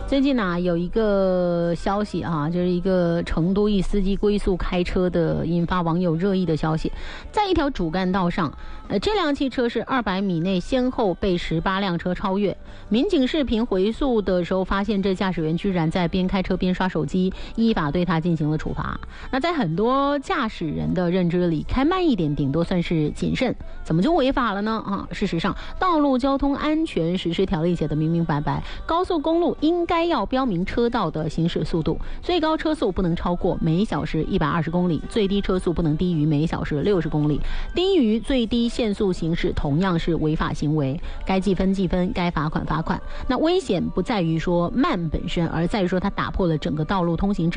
最近有一个消息就是一个成都一司机龟速开车的引发网友热议的消息，在一条主干道上，这辆汽车是200米内先后被18辆车超越。民警视频回溯的时候发现，这驾驶员居然在边开车边刷手机，依法对他进行了处罚。那在很多驾驶人的认知里，开慢一点顶多算是谨慎，怎么就违法了呢？事实上，《道路交通安全实施条例》写的明明白白，高速公路应该要标明车道的行驶速度，最高车速不能超过每小时120公里，最低车速不能低于每小时60公里，低于最低限速行驶同样是违法行为，该记分记分，该罚款罚款。那危险不在于说慢本身，而在于说它打破了整个道路通行秩序。